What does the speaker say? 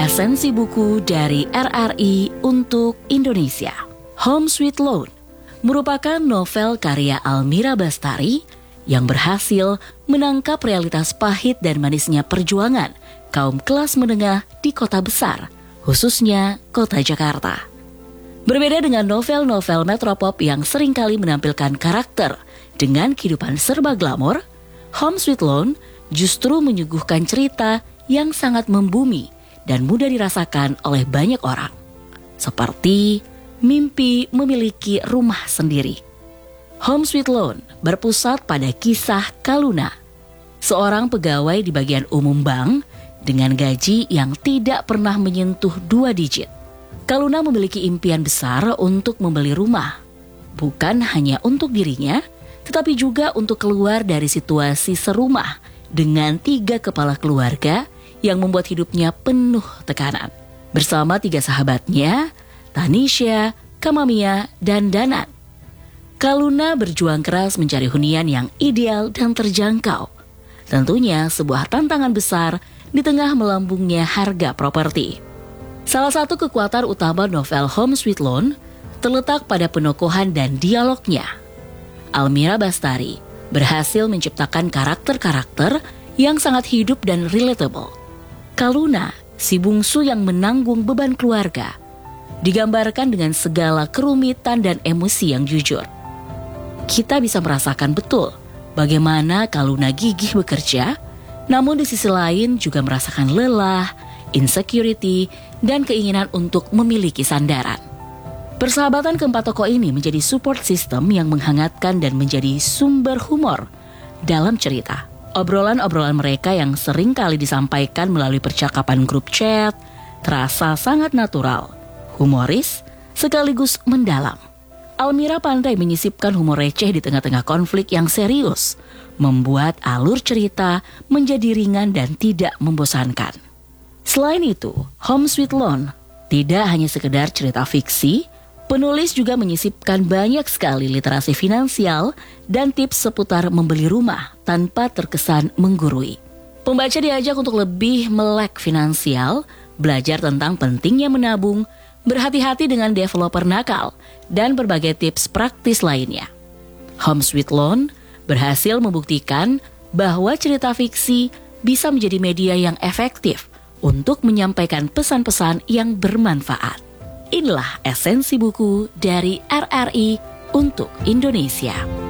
Esensi buku dari RRI untuk Indonesia. Home Sweet Loan merupakan novel karya Almira Bastari yang berhasil menangkap realitas pahit dan manisnya perjuangan kaum kelas menengah di kota besar, khususnya kota Jakarta. Berbeda dengan novel-novel metropop yang seringkali menampilkan karakter dengan kehidupan serba glamor, Home Sweet Loan justru menyuguhkan cerita yang sangat membumi dan mudah dirasakan oleh banyak orang. Seperti mimpi memiliki rumah sendiri. Home Sweet Loan berpusat pada kisah Kaluna, seorang pegawai di bagian umum bank dengan gaji yang tidak pernah menyentuh 2 digit. Kaluna memiliki impian besar untuk membeli rumah, bukan hanya untuk dirinya, tetapi juga untuk keluar dari situasi serumah dengan 3 kepala keluarga yang membuat hidupnya penuh tekanan. Bersama 3 sahabatnya, Tanisha, Kamamia, dan Danan, Kaluna berjuang keras mencari hunian yang ideal dan terjangkau. Tentunya sebuah tantangan besar di tengah melambungnya harga properti. Salah satu kekuatan utama novel Home Sweet Loan terletak pada penokohan dan dialognya. Almira Bastari berhasil menciptakan karakter-karakter yang sangat hidup dan relatable. Kaluna, si bungsu yang menanggung beban keluarga, digambarkan dengan segala kerumitan dan emosi yang jujur. Kita bisa merasakan betul bagaimana Kaluna gigih bekerja, namun di sisi lain juga merasakan lelah, insecurity, dan keinginan untuk memiliki sandaran. Persahabatan keempat tokoh ini menjadi support system yang menghangatkan dan menjadi sumber humor dalam cerita. Obrolan-obrolan mereka yang sering kali disampaikan melalui percakapan grup chat terasa sangat natural, humoris, sekaligus mendalam. Almira pandai menyisipkan humor receh di tengah-tengah konflik yang serius, membuat alur cerita menjadi ringan dan tidak membosankan. Selain itu, Home Sweet Loan tidak hanya sekedar cerita fiksi, penulis juga menyisipkan banyak sekali literasi finansial dan tips seputar membeli rumah tanpa terkesan menggurui. Pembaca diajak untuk lebih melek finansial, belajar tentang pentingnya menabung, berhati-hati dengan developer nakal, dan berbagai tips praktis lainnya. Home Sweet Loan berhasil membuktikan bahwa cerita fiksi bisa menjadi media yang efektif untuk menyampaikan pesan-pesan yang bermanfaat. Inilah esensi buku dari RRI untuk Indonesia.